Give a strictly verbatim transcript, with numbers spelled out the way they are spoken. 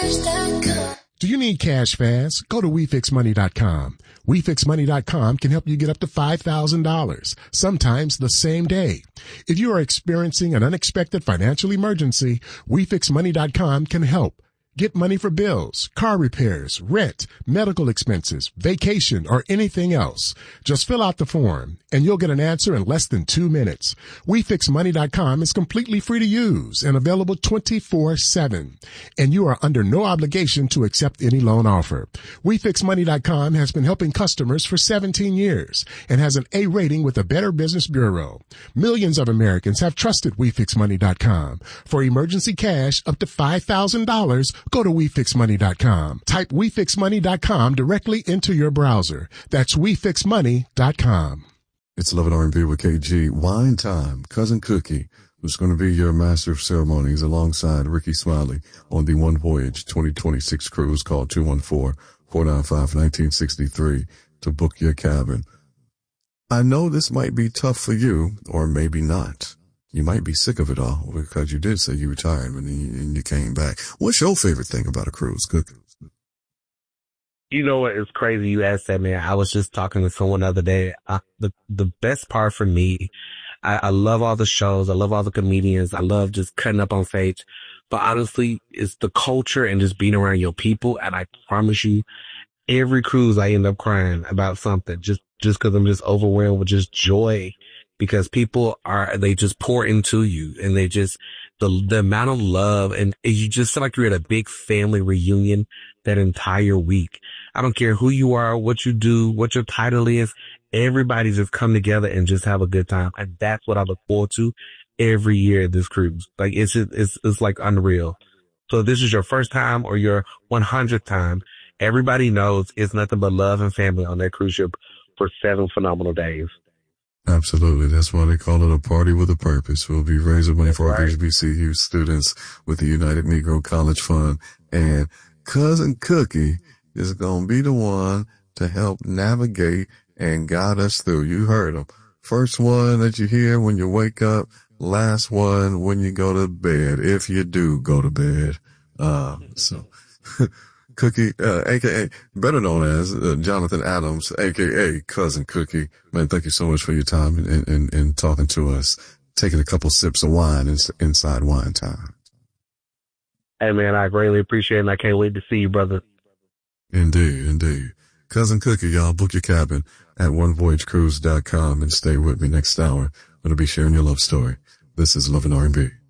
cash dot com. Do you need cash fast? Go to we fix money dot com. we fix money dot com can help you get up to five thousand dollars, sometimes the same day. If you are experiencing an unexpected financial emergency, we fix money dot com can help. Get money for bills, car repairs, rent, medical expenses, vacation, or anything else. Just fill out the form, and you'll get an answer in less than two minutes. we fix money dot com is completely free to use and available twenty-four seven. And you are under no obligation to accept any loan offer. we fix money dot com has been helping customers for seventeen years and has an A rating with the Better Business Bureau. Millions of Americans have trusted we fix money dot com. For emergency cash up to five thousand dollars, go to we fix money dot com. Type we fix money dot com directly into your browser. That's we fix money dot com. It's Love and R and B with K G. Wine Time. Cousin Cookie, who's going to be your master of ceremonies alongside Ricky Smiley on the One Voyage twenty twenty-six cruise. Call two one four, four nine five, one nine six three to book your cabin. I know this might be tough for you, or maybe not. You might be sick of it all because you did say you retired and you, and you came back. What's your favorite thing about a cruise, Cook? You know what? It's crazy you asked that, man. I was just talking to someone the other day. Uh, the the best part for me, I, I love all the shows. I love all the comedians. I love just cutting up on stage. But honestly, it's the culture and just being around your people. And I promise you, every cruise I end up crying about something just just because I'm just overwhelmed with just joy. Because people are, they just pour into you and they just, the, the amount of love and you just feel like you're at a big family reunion that entire week. I don't care who you are, what you do, what your title is. Everybody just come together and just have a good time. And that's what I look forward to every year at this cruise. Like it's, it's, it's like unreal. So if this is your first time or your one hundredth time, everybody knows it's nothing but love and family on that cruise ship for seven phenomenal days. Absolutely. That's why they call it a party with a purpose. We'll be raising money for our H B C U students with the United Negro College Fund. And Cousin Cookie is going to be the one to help navigate and guide us through. You heard him. First one that you hear when you wake up. Last one when you go to bed, if you do go to bed. Uh, so Cookie, uh, A K A, better known as uh, Jonathan Adams, A K A Cousin Cookie. Man, thank you so much for your time and, and, and talking to us, taking a couple sips of wine inside Wine Time. Hey, man, I greatly appreciate it, and I can't wait to see you, brother. Indeed, indeed. Cousin Cookie, y'all, book your cabin at one voyage cruise dot com and stay with me next hour. I'm going to be sharing your love story. This is Love and R and B.